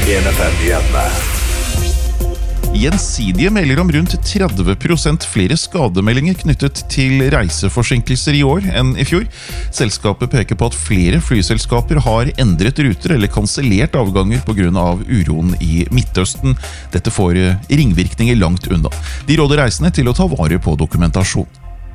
1 FM-nyhetene. Gjensidige melder om rundt 30% flere skademeldinger knyttet til reiseforsinkelser i år enn i fjor. Selskapet peker på at flere flyselskaper har endret ruter eller kansellert avganger på grunn av uroen i Midtøsten. Dette får ringvirkninger langt unna. De råder reisende til å ta vare på dokumentasjon.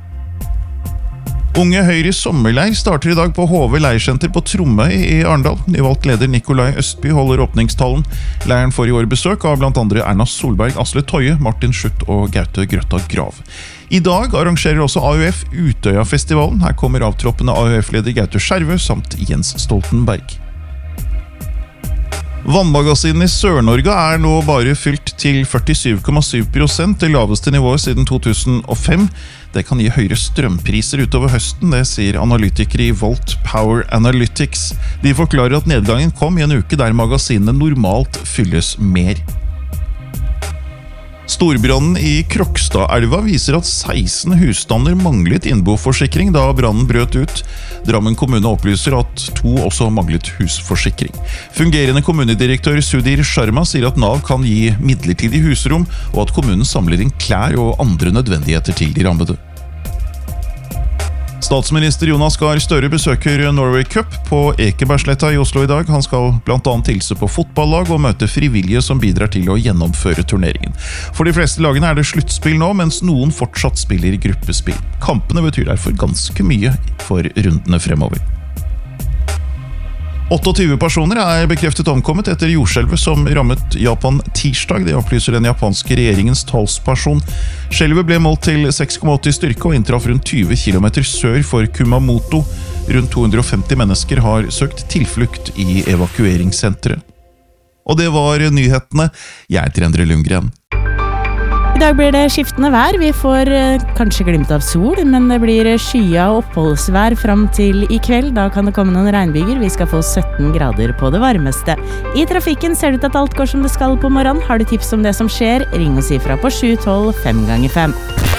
Unge Høyres sommerleir starter i dag på HV Leirsenter på Tromøy i Arendal. Nyvalgt leder Nikolai Østby holder åpningstalen. Leiren får i år besøk av blant andre Erna Solberg, Asle Toje, Martin Schutt og Gaute Grøtta Grav. I dag arrangerer også AUF Utøya-festivalen. Her kommer avtroppende AUF-leder Gaute Skjervø samt Jens Stoltenberg. Vannmagasinene i Sør-Norge er nå bare fylt til 47,7%, det laveste nivået siden 2005. Det kan gi høyere strømpriser utover høsten, det sier analytikere i Volt Power Analytics. De forklarer at nedgangen kom i en uke der magasinene normalt fylles mer. Storbrannen i Krokstadelva viser at 16 husstander manglet innboforsikring da brannen brøt ut. Drammen kommune opplyser at 2 også manglet husforsikring. Fungerende kommunedirektør Sudhir Sharma sier at Nav kan gi midlertidig husrom, og at kommunen samler inn klær og andre nødvendigheter til de rammede. Statsminister Jonas Gahr Støre besøker Norway Cup på Ekebergsletta i Oslo i dag. Han skal blant annet hilse på fotballag og møte frivillige som bidrar til å gjennomføre turneringen. For de fleste lagene er det sluttspill nå, mens noen fortsatt spiller gruppespill. Kampene betyr derfor ganske mye for rundene fremover. 28 personer er bekreftet omkommet etter jordskjelvet som rammet Japan tirsdag. Det opplyser den japanske regjeringens talsperson. Skjelvet ble målt til 6,8 styrke og inntraff rundt 20 km sør for Kumamoto. Rundt 250 mennesker har søkt tilflukt i evakueringssenteret. Og det var nyhetene. Jeg heter Endre Lundgren. I dag blir det skiftende vær. Vi får kanskje glimt av sol, men det blir skya og oppholdsvær fram til i kveld. Da kan det komme noen regnbyger. Vi skal få 17 grader på det varmeste. I trafikken ser det ut at alt går som det skal på morgenen. Har du tips om det som skjer? Ring og si fra på 712 5x5.